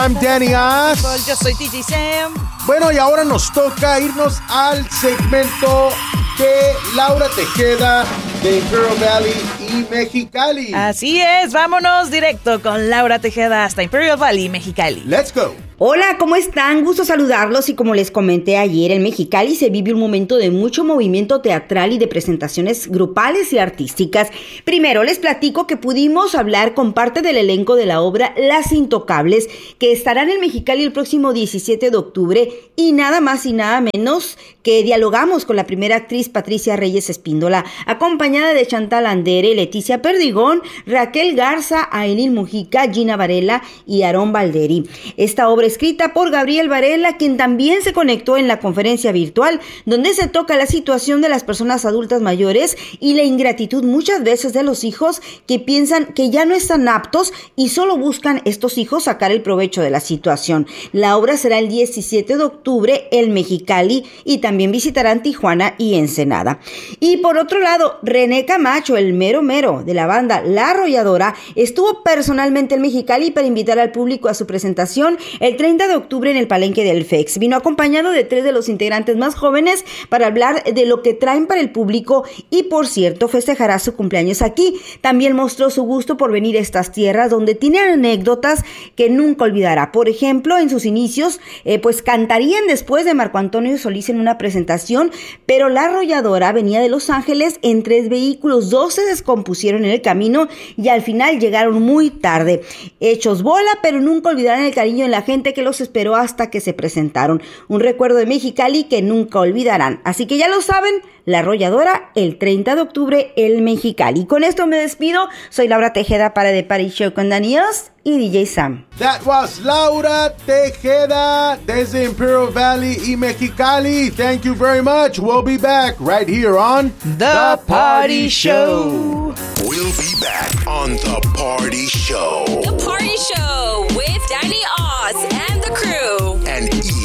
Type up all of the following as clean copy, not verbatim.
I'm Danny Oz. Yo soy DJ Sam. Bueno, y ahora nos toca irnos al segmento de Laura Tejeda de Imperial Valley y Mexicali. Así es, vámonos directo con Laura Tejeda hasta Imperial Valley, Mexicali. Let's go. Hola, ¿cómo están? Gusto saludarlos y como les comenté ayer, en Mexicali se vive un momento de mucho movimiento teatral y de presentaciones grupales y artísticas. Primero, les platico que pudimos hablar con parte del elenco de la obra Las Intocables, que estarán en Mexicali el próximo 17 de octubre y nada más y nada menos que dialogamos con la primera actriz Patricia Reyes Espíndola, acompañada de Chantal Andere, Leticia Perdigón, Raquel Garza, Ailín Mujica, Gina Varela y Aarón Valderi. Esta obra escrita por Gabriel Varela, quien también se conectó en la conferencia virtual, donde se toca la situación de las personas adultas mayores y la ingratitud muchas veces de los hijos que piensan que ya no están aptos y solo buscan estos hijos sacar el provecho de la situación. La obra será el 17 de octubre en Mexicali y también visitarán Tijuana y Ensenada. Y por otro lado, René Camacho, el mero mero de la banda La Arrolladora, estuvo personalmente en Mexicali para invitar al público a su presentación el 30 de octubre en el Palenque del FEX. Vino acompañado de 3 de los integrantes más jóvenes para hablar de lo que traen para el público y, por cierto, festejará su cumpleaños aquí. También mostró su gusto por venir a estas tierras donde tiene anécdotas que nunca olvidará. Por ejemplo, en sus inicios, pues cantarían después de Marco Antonio Solís en una presentación, pero La Arrolladora venía de Los Ángeles en 3 vehículos, 2 se descompusieron en el camino y al final llegaron muy tarde. Hechos bola, pero nunca olvidarán el cariño en la gente que los esperó hasta que se presentaron. Un recuerdo de Mexicali que nunca olvidarán. Así que ya lo saben, La Arrolladora el 30 de octubre en Mexicali. Con esto me despido. Soy Laura Tejeda para The Party Show con Danny Oz y DJ Sam. That was Laura Tejeda desde Imperial Valley y Mexicali. Thank you very much. We'll be back right here on The Party Show. We'll be back on The Party Show. The Party Show with Danny Oz and the crew. An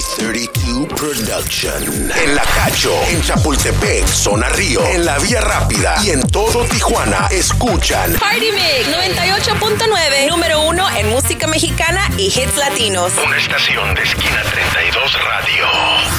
E32 production. En La Cacho, en Chapultepec, Zona Río, en la Vía Rápida y en todo Tijuana, escuchan Party Mix 98.9, número 1 en música mexicana y hits latinos. una estación de Esquina 32 Radio.